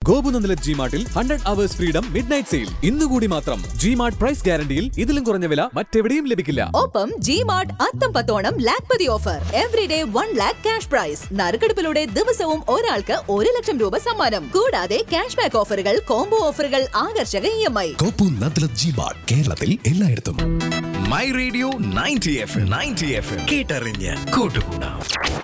ഗോപുനന്ദലത് ജിമാർട്ടിൽ 100 hours freedom midnight sale. ഇന്നുകൂടി മാത്രം. G-Mart price ഗ്യാരണ്ടിയിൽ ഇതിലും കുറഞ്ഞ വില മറ്റെവിടെയും ലഭിക്കില്ല. ഒപ്പം G-Mart അത്തംപത്തോണം Lakhpati offer. Everyday 1 lakh cash prize. നറുക്കെടുപ്പിലൂടെ ദിവസവും ഒരാൾക്ക് 1 ലക്ഷം രൂപ സമ്മാനം. കൂടാതെ ക്യാഷ് ബാക്ക് ഓഫറുകൾ, കോംബോ ഓഫറുകൾ, ആകർഷക EMI. ഗോപുനന്ദലത് ജിമാർട്ട് കേരളത്തിൽ എല്ലായിടത്തും. മൈ റേഡിയോ 90 FM കേട്ടറിഞ്ഞ് കൂട്ടുകൂടാം.